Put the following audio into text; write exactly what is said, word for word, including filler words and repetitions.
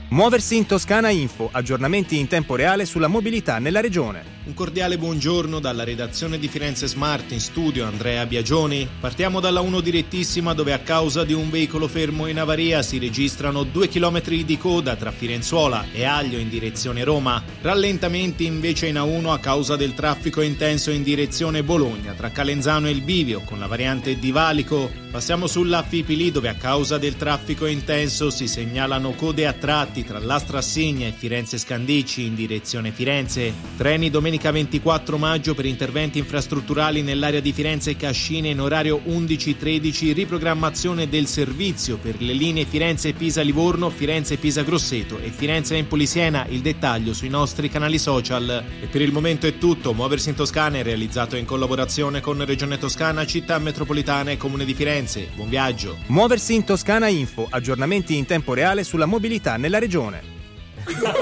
Muoversi in Toscana Info, aggiornamenti in tempo reale sulla mobilità nella regione. Un cordiale buongiorno dalla redazione di Firenze Smart, in studio Andrea Biagioni. Partiamo dalla uno direttissima, dove a causa di un veicolo fermo in avaria si registrano due chilometri di coda tra Firenzuola e Aglio in direzione Roma. Rallentamenti invece in A uno a causa del traffico intenso in direzione Bologna tra Calenzano e il Bivio con la variante di Valico. Passiamo sulla Fipili, dove a causa del traffico intenso si segnalano code a tratti tra l'Astra Assegna e Firenze Scandicci in direzione Firenze. Treni domenica ventiquattro maggio per interventi infrastrutturali nell'area di Firenze e Cascine in orario undici tredici, riprogrammazione del servizio per le linee Firenze-Pisa-Livorno, Firenze-Pisa-Grosseto e Firenze-Empoli-Siena. Il dettaglio sui nostri canali social. E per il momento è tutto. Muoversi in Toscana è realizzato in collaborazione con Regione Toscana, Città Metropolitana e Comune di Firenze. Buon viaggio. Muoversi in Toscana Info, aggiornamenti in tempo reale sulla mobilità nella regione.